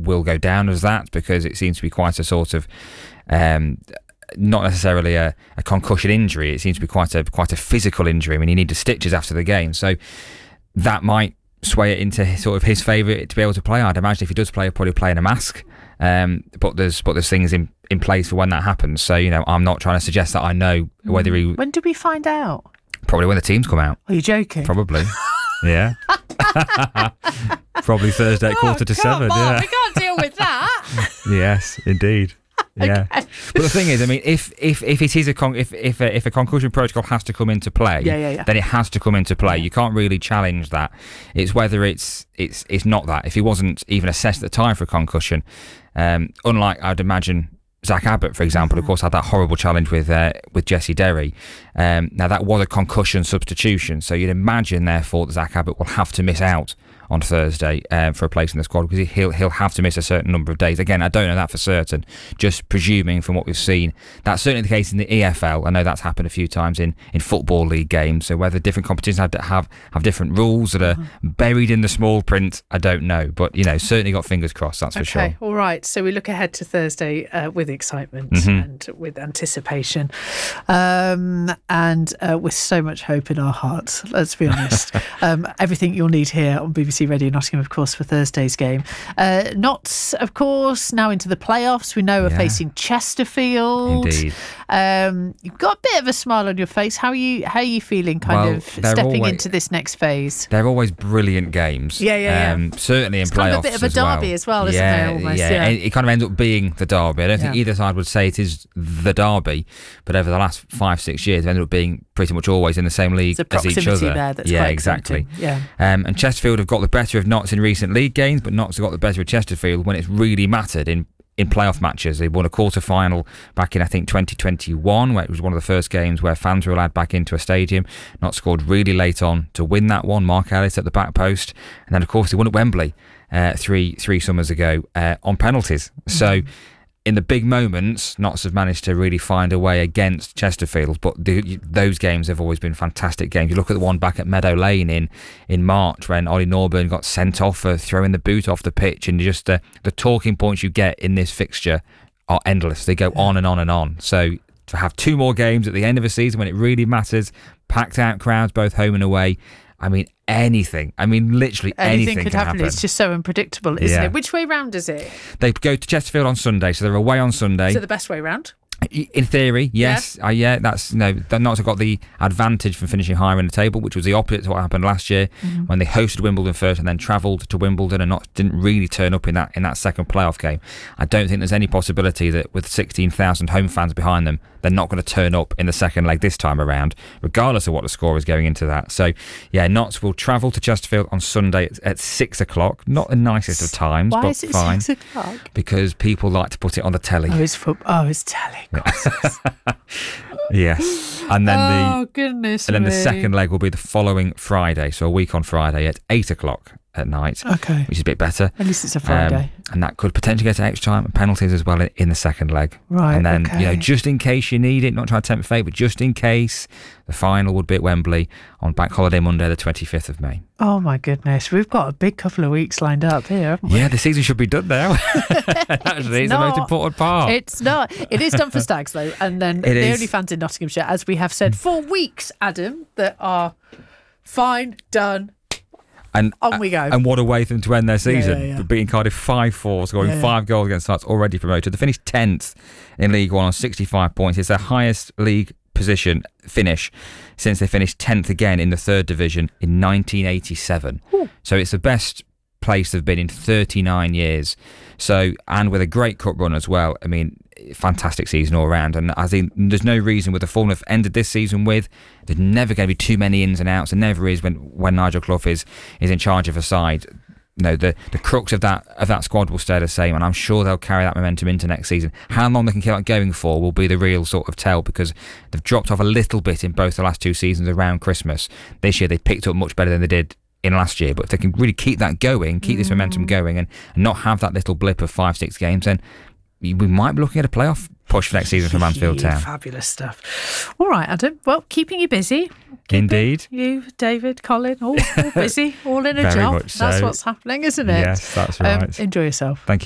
will go down as that, because it seems to be quite a sort of not necessarily a concussion injury. It seems to be quite a physical injury. I mean, he needed stitches after the game, so that might sway it into sort of his favour to be able to play. I'd imagine if he does play, he'll probably play in a mask. But there's things in place for when that happens. So, I'm not trying to suggest that I know whether he... When do we find out? Probably when the teams come out. Are you joking? Probably. Yeah. Probably Thursday at 6:45. Yeah. We can't deal with that. Yes, indeed. Yeah. Okay. But the thing is, I mean, if it is if a concussion protocol has to come into play, then it has to come into play. You can't really challenge that. It's whether it's not that. If he wasn't even assessed at the time for a concussion, unlike I'd imagine Zach Abbott, for example, of course, had that horrible challenge with Jesse Derry. Now that was a concussion substitution, so you'd imagine therefore that Zach Abbott will have to miss out on Thursday for a place in the squad, because he'll have to miss a certain number of days. Again, I don't know that for certain, just presuming from what we've seen. That's certainly the case in the EFL. I know that's happened a few times in Football League games, so whether different competitions have different rules that are buried in the small print, I don't know. But, certainly got fingers crossed, that's for sure. Okay, all right. So we look ahead to Thursday with excitement and with anticipation and with so much hope in our hearts, let's be honest. Everything you'll need here on BBC Radio Nottingham, of course, for Thursday's game. Notts, of course, now into the playoffs. We know we're facing Chesterfield. Indeed. You've got a bit of a smile on your face. How are you feeling stepping into this next phase? They're always brilliant games. Yeah. Certainly it's in playoffs kind of a bit of a derby as well, isn't it? Almost, yeah. It kind of ends up being the derby. I don't think either side would say it is the derby, but over the last 5-6 years, they ended up being pretty much always in the same league as each other. There that's quite exactly. Yeah. And Chesterfield have got the better of Notts in recent league games, but Notts have got the better of Chesterfield when it's really mattered in playoff matches. They won a quarter-final back in, I think, 2021, where it was one of the first games where fans were allowed back into a stadium. Notts scored really late on to win that one. Mark Ellis at the back post. And then, of course, they won at Wembley three summers ago on penalties. So in the big moments, Notts have managed to really find a way against Chesterfield, but those games have always been fantastic games. You look at the one back at Meadow Lane in March when Ollie Norburn got sent off for throwing the boot off the pitch, and just the talking points you get in this fixture are endless. They go on and on and on. So to have two more games at the end of a season when it really matters, packed out crowds both home and away, literally anything could happen. It's just so unpredictable, isn't it? Which way round is it? They go to Chesterfield on Sunday, so they're away on Sunday. So the best way round? In theory, yes. That's they're not got the advantage from finishing higher in the table, which was the opposite to what happened last year when they hosted Wimbledon first and then travelled to Wimbledon and didn't really turn up in that second playoff game. I don't think there's any possibility that with 16,000 home fans behind them, they're not going to turn up in the second leg this time around, regardless of what the score is going into that. So, Notts will travel to Chesterfield on Sunday at 6:00. Not the nicest of times, Why but is it fine. 6:00? Because people like to put it on the telly. It's telly. Yes. And then the second leg will be the following Friday, so a week on Friday at 8:00 at night, okay, which is a bit better. At least it's a Friday. And that could potentially get to extra time and penalties as well in the second leg. Right. And then, just in case you need it, not trying to tempt fate, but just in case, the final would be at Wembley on Bank Holiday Monday, the 25th of May. Oh my goodness, we've got a big couple of weeks lined up here, haven't we? Yeah, the season should be done now. Actually, it's the most important part. It's not. It is done for Stags, though. And then the only fans in Nottinghamshire, as we have said for weeks, Adam, that are fine, done. And on we go. And what a way for them to end their season. Yeah. Beating Cardiff 5-4, scoring 5 goals against Hearts, already promoted. They finished 10th in League One on 65 points. It's their highest league position finish since they finished 10th again in the third division in 1987. Ooh. So it's the best place they've been in 39 years. So, and with a great cup run as well. Fantastic season all round, and I think there's no reason with the form they've ended this season with, there's never going to be too many ins and outs. There never is when Nigel Clough is in charge of a side. The crux of that squad will stay the same, and I'm sure they'll carry that momentum into next season. How long they can keep that going for will be the real sort of tell, because they've dropped off a little bit in both the last two seasons around Christmas. This year they picked up much better than they did in last year, but if they can really keep that going, keep this momentum going, and not have that little blip of 5-6 games, then we might be looking at a playoff push for next season for Mansfield Town. Fabulous stuff. All right, Adam. Well, keeping you busy. Indeed. You, David, Colin, all busy, all in a Very job. much so. That's what's happening, isn't it? Yes, that's right. Enjoy yourself. Thank you.